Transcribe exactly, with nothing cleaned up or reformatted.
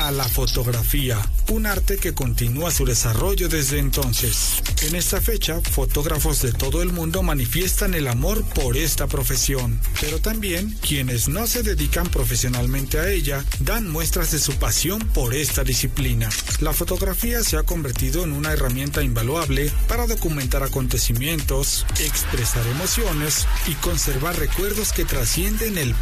a la fotografía, un arte que continúa su desarrollo desde entonces. En esta fecha, fotógrafos de todo el mundo manifiestan el amor por esta profesión, pero también quienes no se dedican profesionalmente a ella dan muestras de su pasión por esta disciplina. La fotografía se ha convertido en una herramienta invaluable para documentar acontecimientos, expresar emociones y conservar recuerdos que trascienden el